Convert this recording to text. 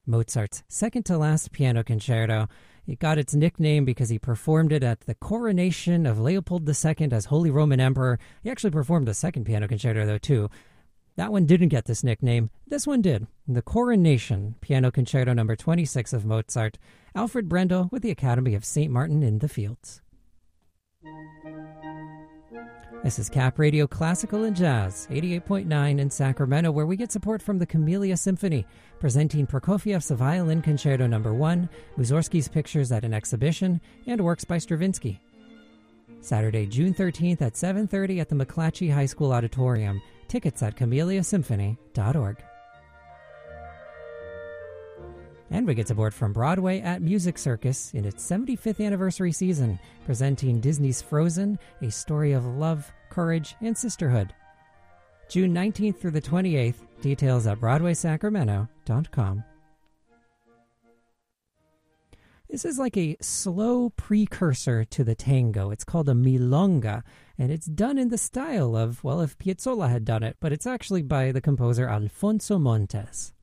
Mozart's second-to-last piano concerto. It got its nickname because he performed it at the coronation of Leopold II as Holy Roman Emperor. He actually performed the second piano concerto, though, too. That one didn't get this nickname. This one did. The Coronation, Piano Concerto No. 26 of Mozart. Alfred Brendel with the Academy of St. Martin in the Fields. This is Cap Radio Classical and Jazz, 88.9 in Sacramento, where we get support from the Camellia Symphony, presenting Prokofiev's Violin Concerto No. 1, Mussorgsky's Pictures at an Exhibition, and works by Stravinsky. Saturday, June 13th at 7:30 at the McClatchy High School Auditorium. Tickets at CameliaSymphony.org. And we get support from Broadway at Music Circus in its 75th anniversary season, presenting Disney's Frozen, a story of love, courage, and sisterhood. June 19th through the 28th, details at BroadwaySacramento.com. This is like a slow precursor to the tango. It's called a milonga, and it's done in the style of, well, if Piazzolla had done it, but it's actually by the composer Alfonso Montes.